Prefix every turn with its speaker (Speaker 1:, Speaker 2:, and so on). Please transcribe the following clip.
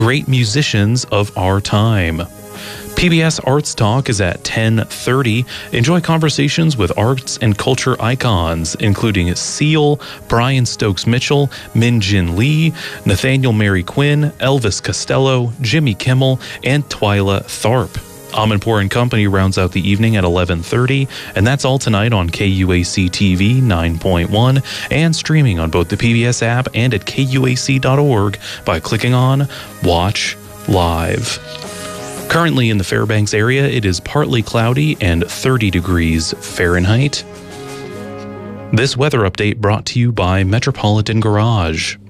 Speaker 1: great musicians of our time. PBS Arts Talk is at 10:30. Enjoy conversations with arts and culture icons, including Seal, Brian Stokes Mitchell, Min Jin Lee, Nathaniel Mary Quinn, Elvis Costello, Jimmy Kimmel, and Twyla Tharp. Amanpour & Company rounds out the evening at 11:30, and that's all tonight on KUAC TV 9.1 and streaming on both the PBS app and at KUAC.org by clicking on Watch Live. Currently in the Fairbanks area, it is partly cloudy and 30 degrees Fahrenheit. This weather update brought to you by Metropolitan Garage.